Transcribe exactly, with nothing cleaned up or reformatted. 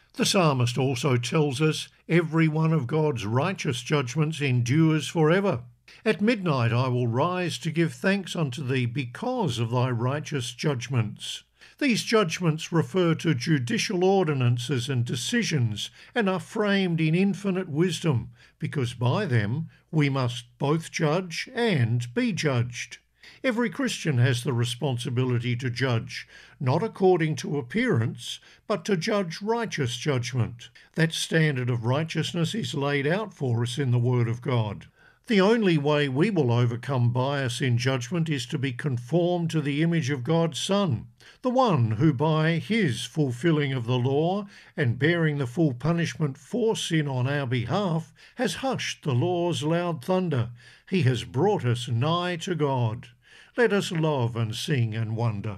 The psalmist also tells us every one of God's righteous judgments endures forever. At midnight I will rise to give thanks unto thee because of thy righteous judgments. These judgments refer to judicial ordinances and decisions and are framed in infinite wisdom, because by them we must both judge and be judged. Every Christian has the responsibility to judge, not according to appearance, but to judge righteous judgment. That standard of righteousness is laid out for us in the Word of God. The only way we will overcome bias in judgment is to be conformed to the image of God's Son, the one who by his fulfilling of the law and bearing the full punishment for sin on our behalf has hushed the law's loud thunder. He has brought us nigh to God. Let us love and sing and wonder.